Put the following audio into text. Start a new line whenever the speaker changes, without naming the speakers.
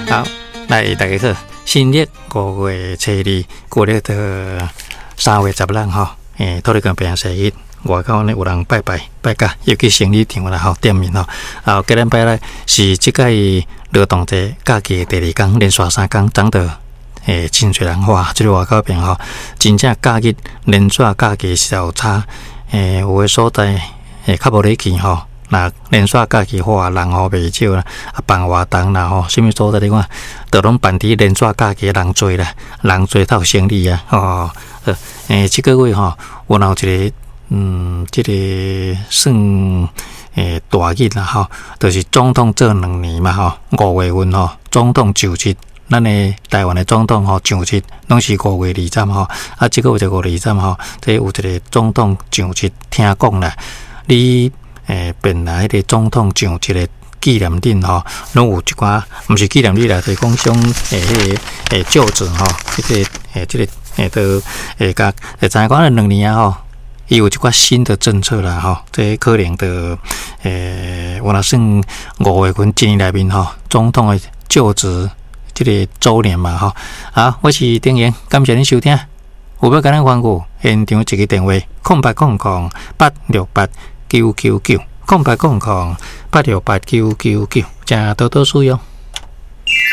好，来大家好，新历5月初2，过了的3月10日吼，土地公平生日，外口呢有人拜拜拜假，尤其生理场啦吼店面吼，后今日拜来是即届劳动节假期的第2天，连续3天长到真侪人哇！即个外口边吼，真正假日连续假期是有差，有诶所在较无咧去吼。那连续假期好啊，人吼袂少啦，啊办活动啦吼，什么所在你看，都拢办伫连续假期人多啦，人多才有生意啊，吼，即个月吼，有闹一个即个算大日啦吼，就是总统做2年嘛吼，5月份吼，总统就职，咱诶台湾诶总统吼就职，拢是5月20吼，啊，即个有一个5月20吼，这有一个总统就职，听讲啦，你。本来迄个总统上一个纪念日吼，拢有一寡，毋是纪念日啦，就是讲种就职吼，即个都甲知影讲2年啊吼，伊有一寡新的政策啦吼，这可能的我若算5月份1年内面吼，总统的就职即个周年嘛吼，好，我是丁元，感谢恁收听，有要甲咱番顾现场一个电话0800868999，0800868999，请多多使用。